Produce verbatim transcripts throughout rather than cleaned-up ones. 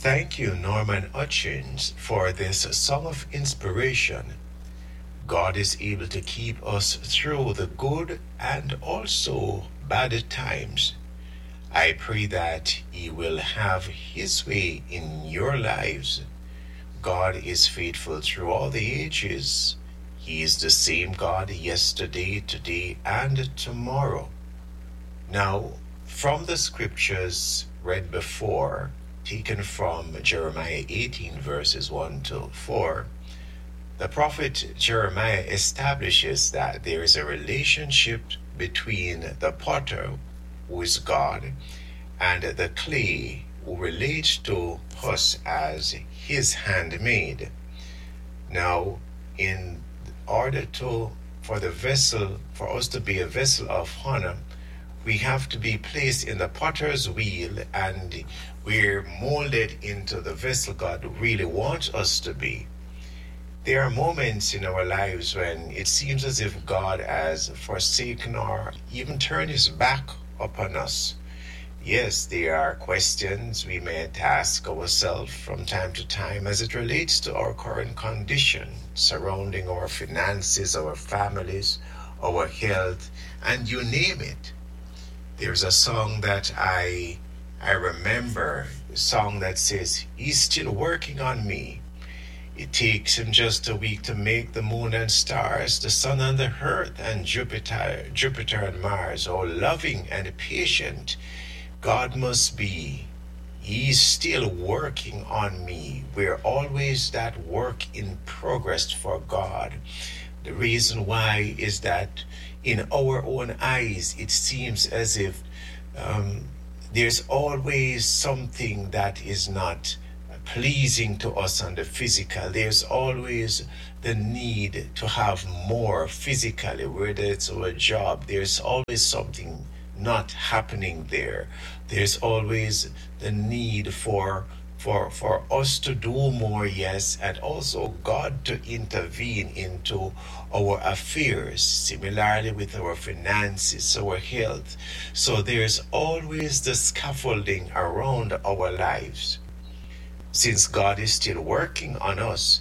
Thank you, Norman Hutchins, for this song of inspiration. God is able to keep us through the good and also bad times. I pray that He will have His way in your lives. God is faithful through all the ages. He is the same God yesterday, today, and tomorrow. Now, from the scriptures read before, taken from Jeremiah eighteen, verses one to four, the prophet Jeremiah establishes that there is a relationship between the potter, who is God, and the clay, who relates to us as his handmaid. Now, in order to for the vessel, for us to be a vessel of honor, we have to be placed in the potter's wheel, and we're molded into the vessel God really wants us to be. There are moments in our lives when it seems as if God has forsaken or even turned his back upon us. Yes, there are questions we may ask ourselves from time to time as it relates to our current condition surrounding our finances, our families, our health, and you name it. There's a song that I I remember, a song that says, "He's still working on me. It takes him just a week to make the moon and stars, the sun and the earth, and Jupiter, Jupiter and Mars. Oh, loving and patient God must be. He's still working on me." We're always that work in progress for God. The reason why is that in our own eyes, it seems as if um, there's always something that is not pleasing to us on the physical. There's always the need to have more physically, whether it's our job. There's always something not happening there. There's always the need for for for us to do more, yes, and also God to intervene into our affairs, similarly with our finances, our health. So there's always the scaffolding around our lives. Since God is still working on us,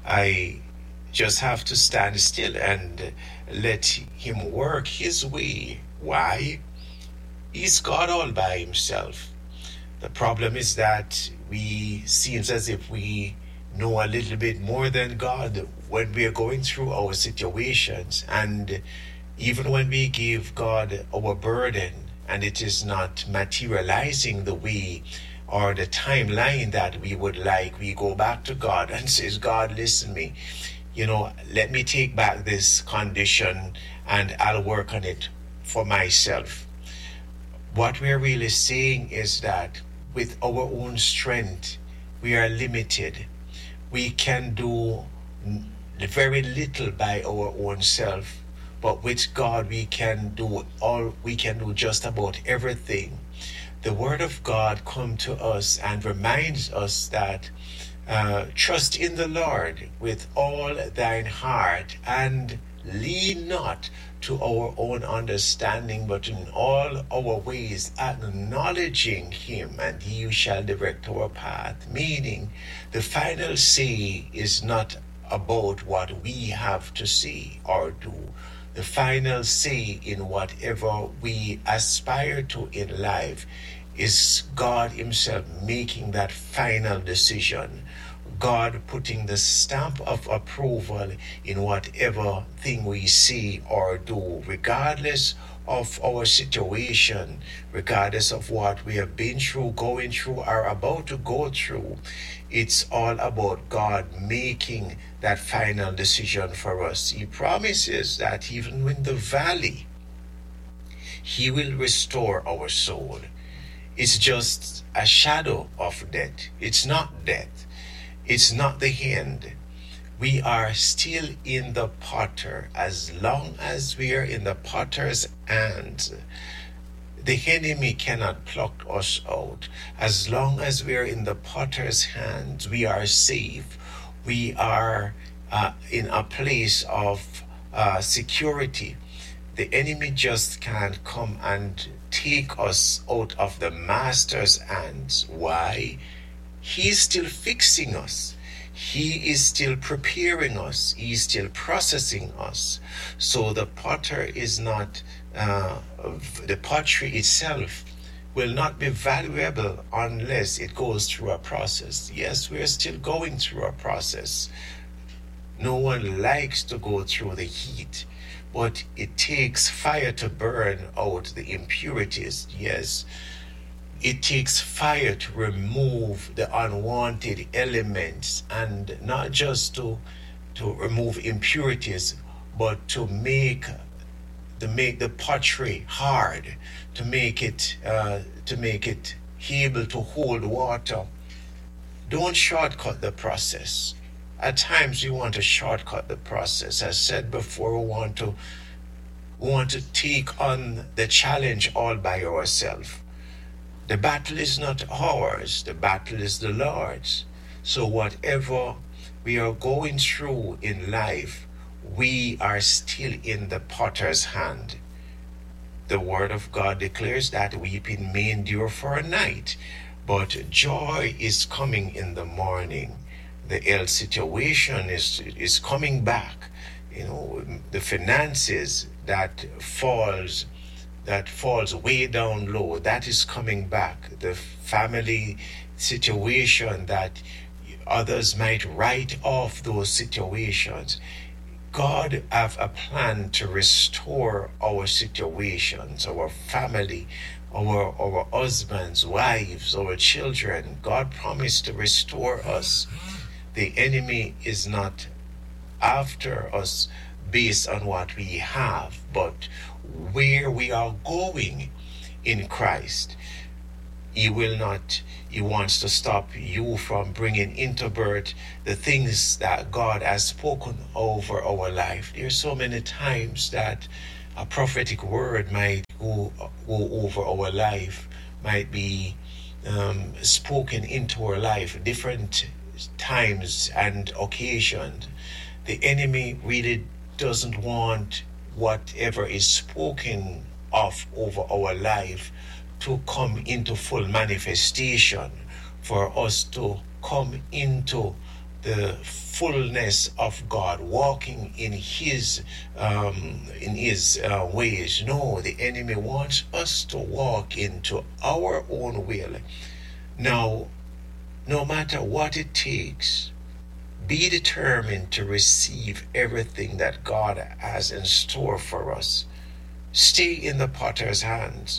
I just have to stand still and let him work his way. Why? He's God all by himself. The problem is that we seems as if we know a little bit more than God when we are going through our situations, and even when we give God our burden and it is not materializing the way or the timeline that we would like, we go back to God and says, "God, listen me, you know, let me take back this condition and I'll work on it for myself." What we're really saying is that with our own strength, we are limited. We can do very little by our own self, but with God, we can do all, we can do just about everything. The word of God comes to us and reminds us that uh, trust in the Lord with all thine heart and lean not to our own understanding, but in all our ways acknowledging him, and he shall direct our path. Meaning, the final say is not about what we have to say or do. The final say in whatever we aspire to in life is God himself making that final decision. God putting the stamp of approval in whatever thing we see or do, regardless of our situation, regardless of what we have been through, going through, or about to go through. It's all about God making that final decision for us. He promises that even in the valley, he will restore our soul. It's just a shadow of death. It's not death. It's not the end. We are still in the potter. As long as we are in the potter's hands, the enemy cannot pluck us out. As long as we are in the potter's hands, we are safe. We are uh, in a place of uh, security. The enemy just can't come and take us out of the master's hands. Why? He's still fixing us. He is still preparing us. He's still processing us. So the potter is not, uh, the pottery itself will not be valuable unless it goes through a process. Yes, we're still going through a process. No one likes to go through the heat, but it takes fire to burn out the impurities. Yes, it takes fire to remove the unwanted elements, and not just to to remove impurities, but to make to make the pottery hard, to make it uh, to make it able to hold water. Don't shortcut the process. At times we want to shortcut the process. As said before, we want to we want to take on the challenge all by ourselves. The battle is not ours, the battle is the Lord's. So whatever we are going through in life, we are still in the potter's hand. The word of God declares that weeping may endure for a night, but joy is coming in the morning. The health situation is is coming back. You know, the finances that falls that falls way down low, that is coming back. The family situation that others might write off those situations. God have a plan to restore our situations, our family, our our husbands, wives, our children. God promised to restore us. The enemy is not after us based on what we have, but where we are going in Christ. He will not, he wants to stop you from bringing into birth the things that God has spoken over our life. There's so many times that a prophetic word might go, go over our life, might be um, spoken into our life, different times and occasions. The enemy really doesn't want whatever is spoken of over our life to come into full manifestation, for us to come into the fullness of God, walking in his um, in his uh, ways. No, the enemy wants us to walk into our own will. Now, no matter what it takes, be determined to receive everything that God has in store for us. Stay in the potter's hands.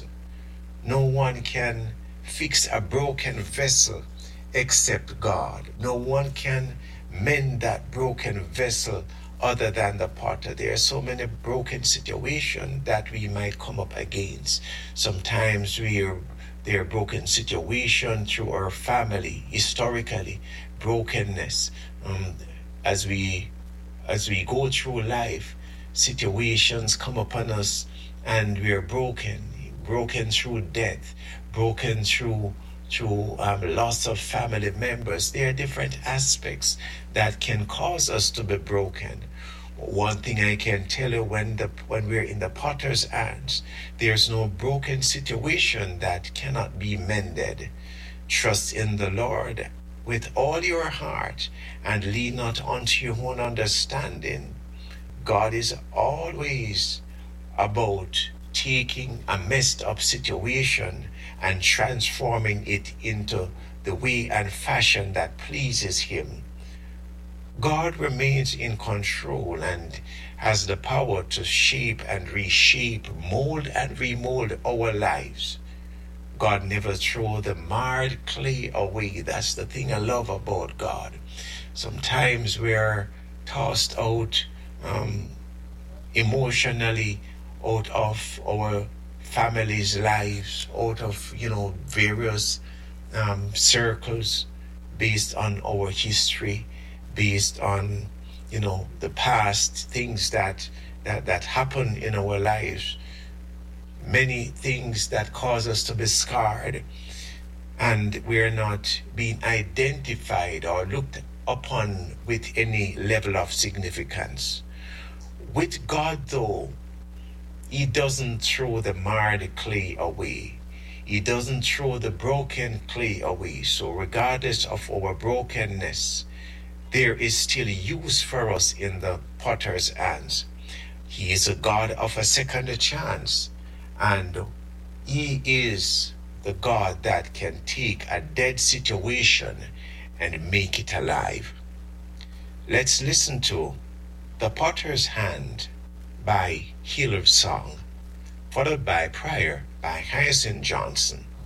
No one can fix a broken vessel except God. No one can mend that broken vessel other than the potter. There are so many broken situations that we might come up against. Sometimes we are there are broken situations through our family, historically, brokenness. Um, as we as we go through life, situations come upon us and we are broken, broken through death, broken through through um, loss of family members. There are different aspects that can cause us to be broken. One thing I can tell you, when the when we're in the potter's hands, there's no broken situation that cannot be mended. Trust in the Lord with all your heart and lean not unto your own understanding. God is always about taking a messed up situation and transforming it into the way and fashion that pleases him. God remains in control and has the power to shape and reshape, mold and remold our lives. God never throws the marred clay away. That's the thing I love about God. Sometimes we're tossed out um, emotionally out of our families' lives, out of, you know, various um, circles based on our history, based on, you know, the past things that that that happen in our lives. Many things that cause us to be scarred, and we're not being identified or looked upon with any level of significance. With God, though, he doesn't throw the marred clay away. He doesn't throw the broken clay away. So regardless of our brokenness, there is still use for us in the potter's hands. He is a God of a second chance, and he is the God that can take a dead situation and make it alive. Let's listen to The Potter's Hand by Hillsong, followed by Prayer by Hyacinth Johnson.